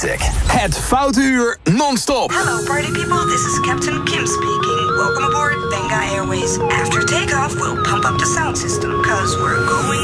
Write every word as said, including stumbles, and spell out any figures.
Check. Het Foute Uur non-stop. Hello party people, this is Captain Kim speaking. Welcome aboard Benga Airways. After takeoff, we'll pump up the sound system, cause we're going